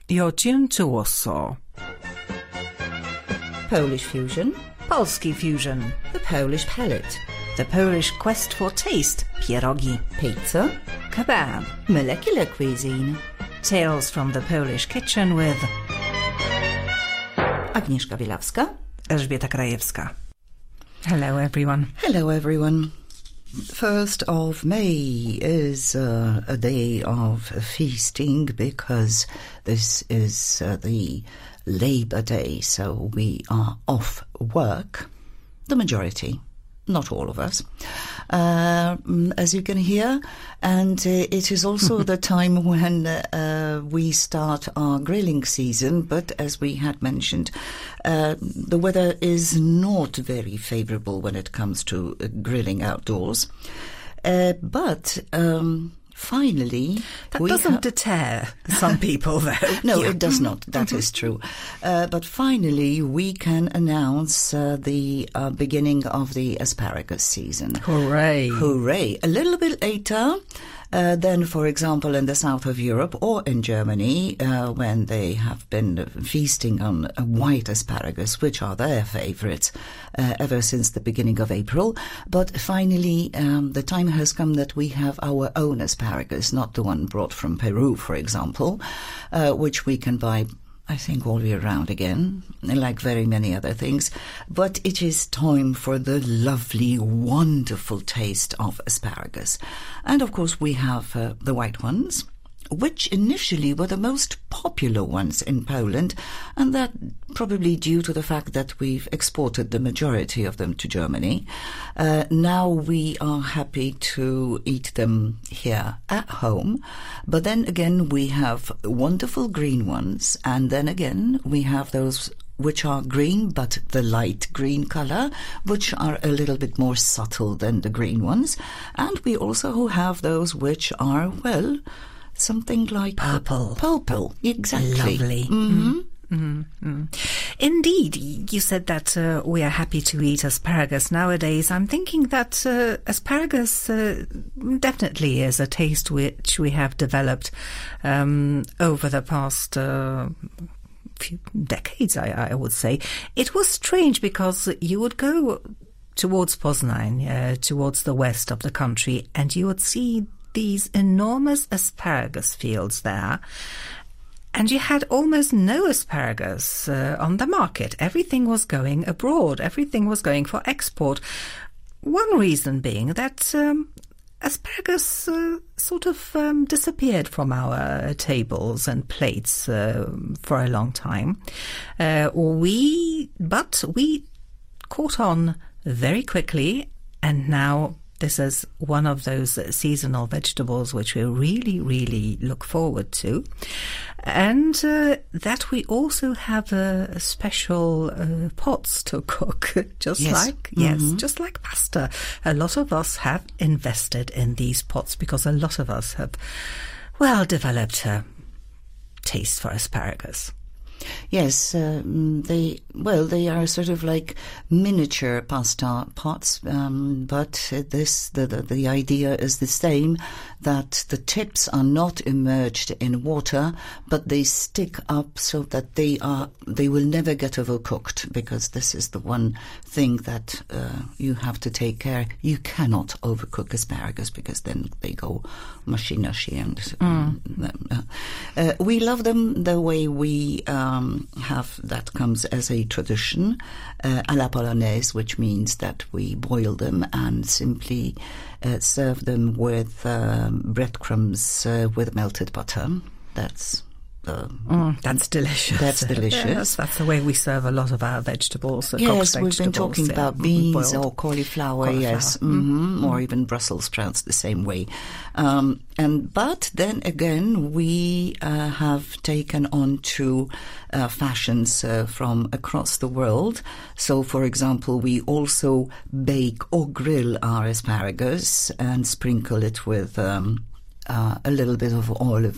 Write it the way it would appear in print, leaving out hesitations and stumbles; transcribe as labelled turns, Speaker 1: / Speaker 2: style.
Speaker 1: Jo ciętuoso.
Speaker 2: Polish fusion.
Speaker 1: Polski fusion.
Speaker 2: The Polish palate.
Speaker 1: The Polish quest for taste. Pierogi.
Speaker 2: Pizza.
Speaker 1: Kebab.
Speaker 2: Molecular cuisine.
Speaker 1: Tales from the Polish kitchen with
Speaker 2: Agnieszka Bielawska.
Speaker 1: Elżbieta Krajewska. Hello everyone.
Speaker 2: Hello everyone. 1st of May is a day of feasting because this is the Labor Day, so we are off work, the majority, not all of us, as you can hear, and it is also the time when we start our grilling season, but as we had mentioned, the weather is not very favourable when it comes to grilling outdoors, but finally...
Speaker 1: That doesn't deter some people, though.
Speaker 2: No, it does not. That is true. But finally, we can announce the beginning of the asparagus season.
Speaker 1: Hooray.
Speaker 2: Hooray. A little bit later than, for example, in the south of Europe or in Germany, when they have been feasting on white asparagus, which are their favourites ever since the beginning of April. But finally, the time has come that we have our own asparagus, not the one brought from Peru, for example, which we can buy, I think, all year round again, like very many other things. But it is time for the lovely, wonderful taste of asparagus. And of course, we have the white ones, which initially were the most popular ones in Poland, and that probably due to the fact that we've exported the majority of them to Germany. Now we are happy to eat them here at home, but then again we have wonderful green ones, and then again we have those which are green but the light green colour, which are a little bit more subtle than the green ones, and we also have those which are, well, something like
Speaker 1: purple.
Speaker 2: Purple, exactly.
Speaker 1: Lovely.
Speaker 2: Mm-hmm.
Speaker 1: Mm-hmm. Indeed, you said that we are happy to eat asparagus nowadays. I'm thinking that asparagus definitely is a taste which we have developed over the past few decades, I would say. It was strange because you would go towards Poznań, towards the west of the country, and you would see these enormous asparagus fields there, and you had almost no asparagus on the market. Everything was going abroad. Everything was going for export. One reason being that asparagus sort of disappeared from our tables and plates for a long time. But we caught on very quickly, and now this is one of those seasonal vegetables which we really, really look forward to. And that we also have special pots to cook, just like pasta. A lot of us have invested in these pots because a lot of us have, well, developed a taste for asparagus.
Speaker 2: Yes, they are sort of like miniature pasta pots, but the idea is the same, that the tips are not immersed in water, but they stick up so that they will never get overcooked, because this is the one thing that you have to take care. You cannot overcook asparagus because then they go mushy, and we love them the way we have, that comes as a tradition, à la polonaise, which means that we boil them and simply serve them with breadcrumbs with melted butter. That's
Speaker 1: delicious.
Speaker 2: That's delicious.
Speaker 1: Yes, that's the way we serve a lot of our vegetables.
Speaker 2: Yes, we've been talking about beans or cauliflower, yes, or even Brussels sprouts the same way. But then again, we have taken on to fashions from across the world. So, for example, we also bake or grill our asparagus and sprinkle it with a little bit of olive